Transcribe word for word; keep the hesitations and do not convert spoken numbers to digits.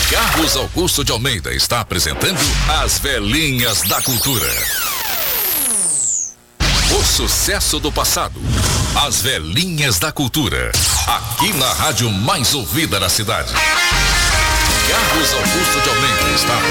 Carlos Augusto de Almeida está apresentando As Velhinhas da Cultura. O sucesso do passado. As Velhinhas da Cultura. Aqui na rádio mais ouvida da cidade. Carlos Augusto de Almeida está